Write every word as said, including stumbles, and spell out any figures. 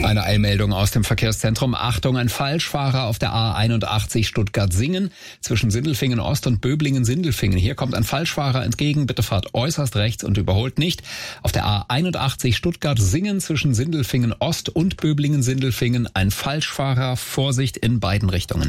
Eine Eilmeldung aus dem Verkehrszentrum. Achtung, ein Falschfahrer auf der A einundachtzig Stuttgart-Singen zwischen Sindelfingen Ost und Böblingen-Sindelfingen. Hier kommt ein Falschfahrer entgegen. Bitte fahrt äußerst rechts und überholt nicht. Auf der A einundachtzig Stuttgart-Singen zwischen Sindelfingen Ost und Böblingen-Sindelfingen ein Falschfahrer. Vorsicht in beiden Richtungen.